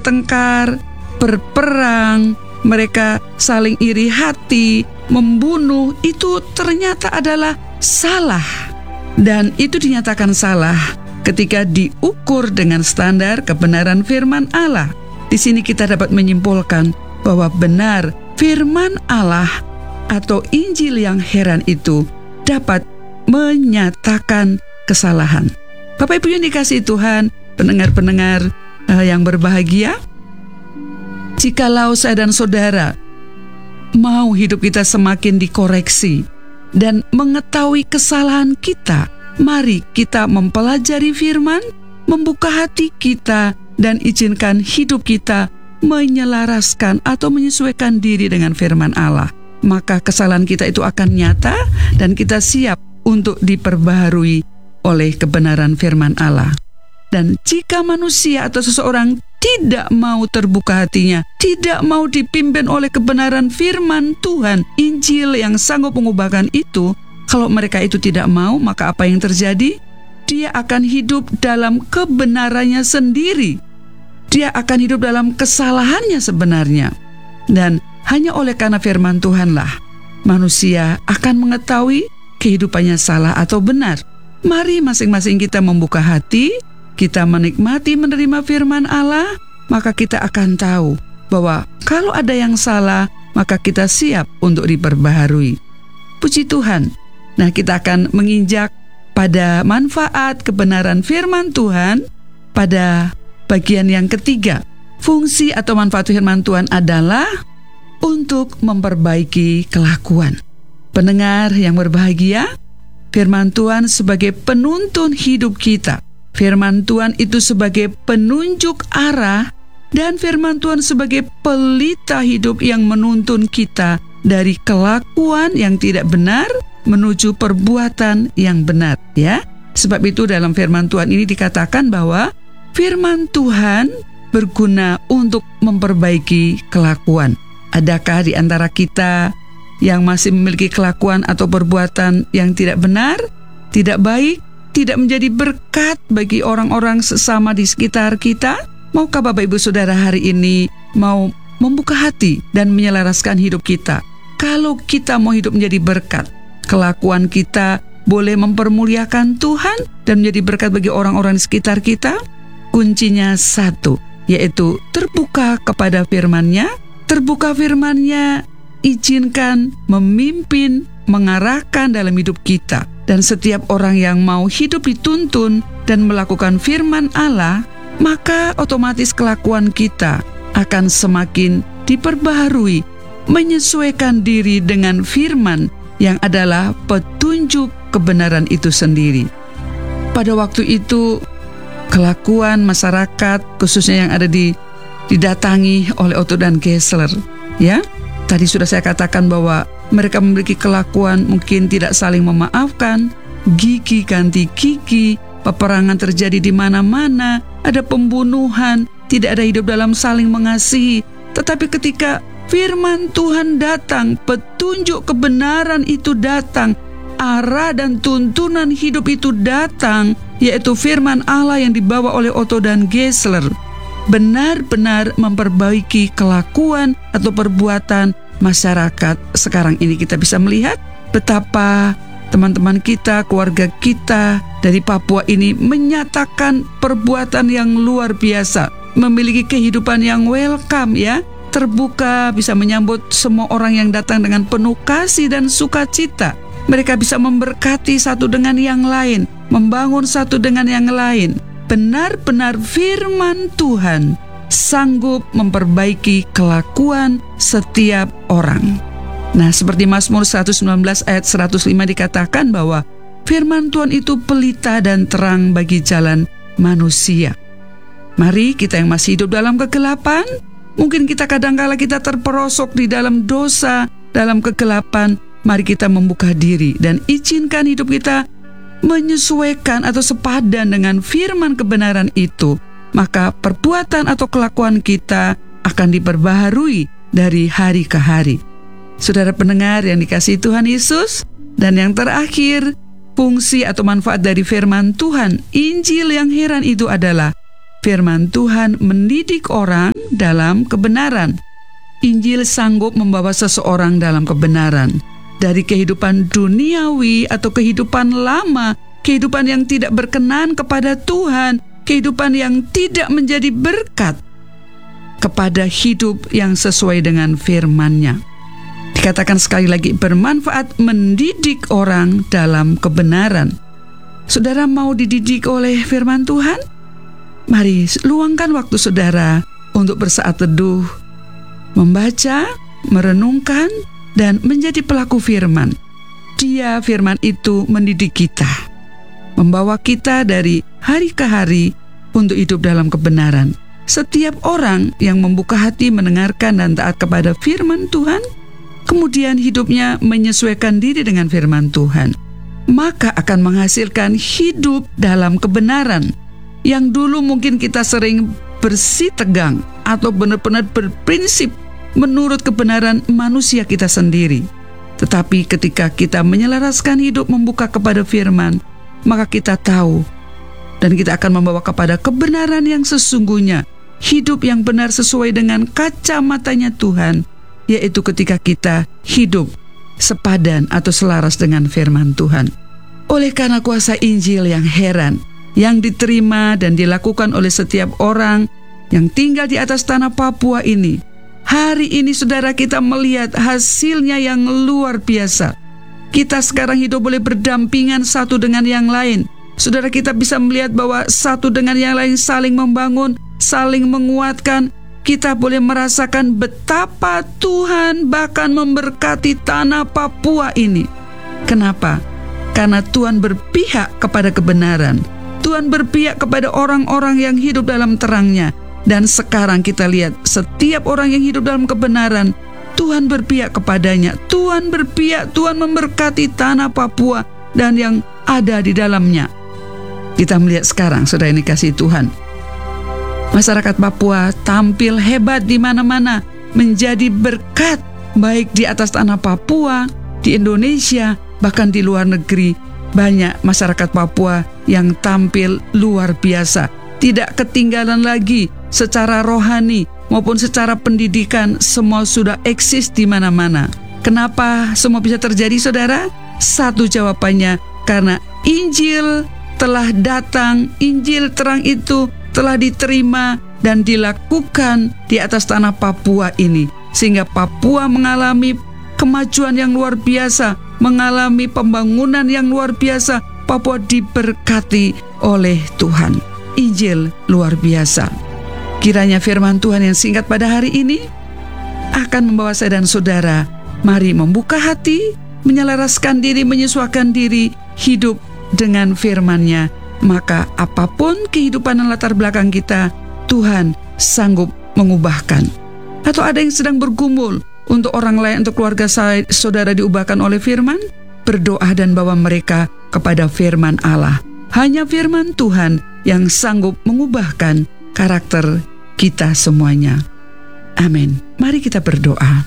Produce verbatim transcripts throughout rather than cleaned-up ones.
bertengkar, berperang, mereka saling iri hati, membunuh, itu ternyata adalah salah. Dan itu dinyatakan salah ketika diukur dengan standar kebenaran firman Allah. Di sini kita dapat menyimpulkan bahwa benar firman Allah atau Injil yang heran itu dapat menyatakan kesalahan. Bapak Ibu yang dikasihi Tuhan, pendengar-pendengar uh, yang berbahagia, jikalau saya dan saudara mau hidup kita semakin dikoreksi dan mengetahui kesalahan kita, mari kita mempelajari firman, membuka hati kita, dan izinkan hidup kita menyelaraskan atau menyesuaikan diri dengan firman Allah. Maka kesalahan kita itu akan nyata dan kita siap untuk diperbaharui oleh kebenaran firman Allah. Dan jika manusia atau seseorang tidak mau terbuka hatinya, tidak mau dipimpin oleh kebenaran firman Tuhan, Injil yang sanggup mengubahkan itu, kalau mereka itu tidak mau, maka apa yang terjadi? Dia akan hidup dalam kebenarannya sendiri. Dia akan hidup dalam kesalahannya sebenarnya. Dan hanya oleh karena firman Tuhanlah manusia akan mengetahui kehidupannya salah atau benar. Mari masing-masing kita membuka hati, kita menikmati menerima firman Allah, maka kita akan tahu bahwa kalau ada yang salah, maka kita siap untuk diperbaharui. Puji Tuhan. Nah, kita akan menginjak pada manfaat kebenaran firman Tuhan pada bagian yang ketiga. Fungsi atau manfaat firman Tuhan adalah untuk memperbaiki kelakuan. Pendengar yang berbahagia, firman Tuhan sebagai penuntun hidup kita. Firman Tuhan itu sebagai penunjuk arah, dan firman Tuhan sebagai pelita hidup yang menuntun kita dari kelakuan yang tidak benar menuju perbuatan yang benar, ya. Sebab itu dalam firman Tuhan ini dikatakan bahwa firman Tuhan berguna untuk memperbaiki kelakuan. Adakah di antara kita yang masih memiliki kelakuan atau perbuatan yang tidak benar, tidak baik, tidak menjadi berkat bagi orang-orang sesama di sekitar kita? Maukah Bapak Ibu Saudara hari ini mau membuka hati dan menyelaraskan hidup kita? Kalau kita mau hidup menjadi berkat, kelakuan kita boleh mempermuliakan Tuhan dan menjadi berkat bagi orang-orang di sekitar kita? Kuncinya satu, yaitu terbuka kepada firman-Nya. Terbuka firman-Nya, izinkan memimpin, mengarahkan dalam hidup kita. Dan setiap orang yang mau hidup dituntun dan melakukan firman Allah, maka otomatis kelakuan kita akan semakin diperbaharui, menyesuaikan diri dengan firman yang adalah petunjuk kebenaran itu sendiri. Pada waktu itu, kelakuan masyarakat, khususnya yang ada di didatangi oleh Otto dan Geisler, ya. Tadi sudah saya katakan bahwa mereka memiliki kelakuan mungkin tidak saling memaafkan, gigi ganti gigi, peperangan terjadi di mana-mana, ada pembunuhan, tidak ada hidup dalam saling mengasihi. Tetapi ketika firman Tuhan datang, petunjuk kebenaran itu datang, arah dan tuntunan hidup itu datang, yaitu firman Allah yang dibawa oleh Otto dan Geisler, benar-benar memperbaiki kelakuan atau perbuatan masyarakat. Sekarang ini kita bisa melihat betapa teman-teman kita, keluarga kita dari Papua ini menyatakan perbuatan yang luar biasa, memiliki kehidupan yang welcome, ya, terbuka, bisa menyambut semua orang yang datang dengan penuh kasih dan sukacita. Mereka bisa memberkati satu dengan yang lain, membangun satu dengan yang lain. Benar-benar firman Tuhan sanggup memperbaiki kelakuan setiap orang. Nah, seperti Mazmur seratus sembilan belas ayat seratus lima dikatakan bahwa firman Tuhan itu pelita dan terang bagi jalan manusia. Mari kita yang masih hidup dalam kegelapan, mungkin kita kadangkala kita terperosok di dalam dosa, dalam kegelapan, mari kita membuka diri dan izinkan hidup kita menyesuaikan atau sepadan dengan firman kebenaran itu. Maka perbuatan atau kelakuan kita akan diperbaharui dari hari ke hari. Saudara pendengar yang dikasihi Tuhan Yesus, dan yang terakhir, fungsi atau manfaat dari firman Tuhan, Injil yang heran itu adalah firman Tuhan mendidik orang dalam kebenaran. Injil sanggup membawa seseorang dalam kebenaran dari kehidupan duniawi atau kehidupan lama, kehidupan yang tidak berkenan kepada Tuhan, kehidupan yang tidak menjadi berkat, kepada hidup yang sesuai dengan firman-Nya. Dikatakan sekali lagi, bermanfaat mendidik orang dalam kebenaran. Saudara mau dididik oleh firman Tuhan? Mari luangkan waktu saudara untuk bersaat teduh, membaca, merenungkan, dan menjadi pelaku firman. Dia, firman itu, mendidik kita, membawa kita dari hari ke hari untuk hidup dalam kebenaran. Setiap orang yang membuka hati mendengarkan dan taat kepada firman Tuhan, kemudian hidupnya menyesuaikan diri dengan firman Tuhan, maka akan menghasilkan hidup dalam kebenaran. Yang dulu mungkin kita sering bersih tegang atau benar-benar berprinsip menurut kebenaran manusia kita sendiri. Tetapi ketika kita menyelaraskan hidup membuka kepada firman, maka kita tahu dan kita akan membawa kepada kebenaran yang sesungguhnya, hidup yang benar sesuai dengan kacamatanya Tuhan, yaitu ketika kita hidup sepadan atau selaras dengan firman Tuhan. Oleh karena kuasa Injil yang heran, yang diterima dan dilakukan oleh setiap orang yang tinggal di atas tanah Papua ini, hari ini saudara kita melihat hasilnya yang luar biasa. Kita sekarang hidup boleh berdampingan satu dengan yang lain. Saudara kita bisa melihat bahwa satu dengan yang lain saling membangun, saling menguatkan. Kita boleh merasakan betapa Tuhan bahkan memberkati tanah Papua ini. Kenapa? Karena Tuhan berpihak kepada kebenaran. Tuhan berpihak kepada orang-orang yang hidup dalam terang-Nya. Dan sekarang kita lihat setiap orang yang hidup dalam kebenaran, Tuhan berpihak kepadanya. Tuhan berpihak, Tuhan memberkati tanah Papua dan yang ada di dalamnya. Kita melihat sekarang, saudara ini kasih Tuhan, masyarakat Papua tampil hebat di mana-mana, menjadi berkat baik di atas tanah Papua, di Indonesia, bahkan di luar negeri. Banyak masyarakat Papua yang tampil luar biasa, tidak ketinggalan lagi secara rohani maupun secara pendidikan, semua sudah eksis di mana-mana. Kenapa semua bisa terjadi, saudara? Satu jawabannya, karena Injil telah datang, Injil terang itu telah diterima dan dilakukan di atas tanah Papua ini, sehingga Papua mengalami kemajuan yang luar biasa, mengalami pembangunan yang luar biasa. Papua diberkati oleh Tuhan. Injil luar biasa. Kiranya firman Tuhan yang singkat pada hari ini akan membawa saya dan saudara, mari membuka hati, menyelaraskan diri, menyesuaikan diri, hidup dengan firman-Nya. Maka apapun kehidupan dan latar belakang kita, Tuhan sanggup mengubahkan. Atau ada yang sedang bergumul untuk orang lain, untuk keluarga saya, saudara diubahkan oleh firman, berdoa dan bawa mereka kepada firman Allah. Hanya firman Tuhan yang sanggup mengubahkan karakter kita semuanya. Amin. Mari kita berdoa.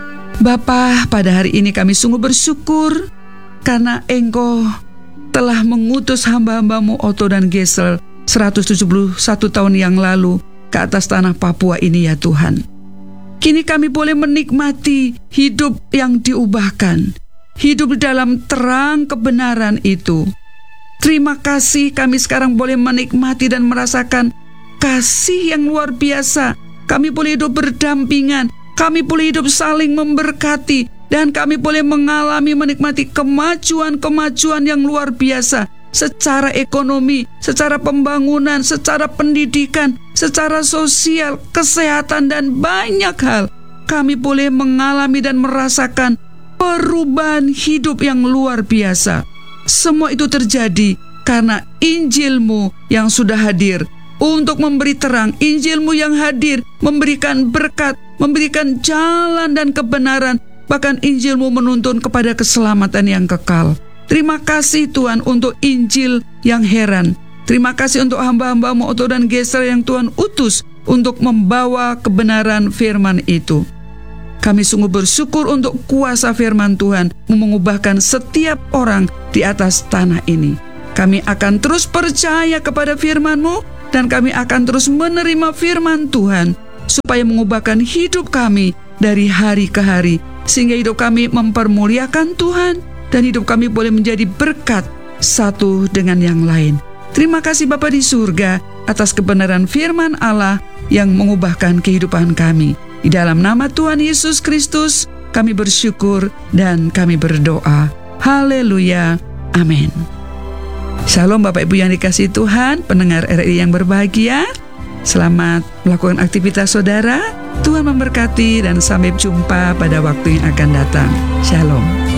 Bapa, pada hari ini kami sungguh bersyukur karena Engkau telah mengutus hamba-hambamu Otto dan Gesel seratus tujuh puluh satu tahun yang lalu ke atas tanah Papua ini, ya Tuhan. Kini kami boleh menikmati hidup yang diubahkan, hidup di dalam terang kebenaran itu. Terima kasih, kami sekarang boleh menikmati dan merasakan kasih yang luar biasa. Kami boleh hidup berdampingan, kami boleh hidup saling memberkati, dan kami boleh mengalami menikmati kemajuan-kemajuan yang luar biasa secara ekonomi, secara pembangunan, secara pendidikan, secara sosial, kesehatan, dan banyak hal. Kami boleh mengalami dan merasakan perubahan hidup yang luar biasa. Semua itu terjadi karena Injil-Mu yang sudah hadir untuk memberi terang. Injil-Mu yang hadir memberikan berkat, memberikan jalan dan kebenaran. Bahkan Injil-Mu menuntun kepada keselamatan yang kekal. Terima kasih Tuhan untuk Injil yang heran. Terima kasih untuk hamba-hamba-Mu Otto dan Gesel yang Tuhan utus untuk membawa kebenaran firman itu. Kami sungguh bersyukur untuk kuasa firman Tuhan mengubahkan setiap orang di atas tanah ini. Kami akan terus percaya kepada firman-Mu dan kami akan terus menerima firman Tuhan, supaya mengubahkan hidup kami dari hari ke hari, sehingga hidup kami mempermuliakan Tuhan, dan hidup kami boleh menjadi berkat satu dengan yang lain. Terima kasih Bapa di surga atas kebenaran firman Allah yang mengubahkan kehidupan kami. Di dalam nama Tuhan Yesus Kristus kami bersyukur dan kami berdoa. Haleluya. Amin. Shalom Bapak Ibu yang dikasihi Tuhan, pendengar R R I yang berbahagia. Selamat melakukan aktivitas saudara. Tuhan memberkati dan sampai jumpa pada waktu yang akan datang. Shalom.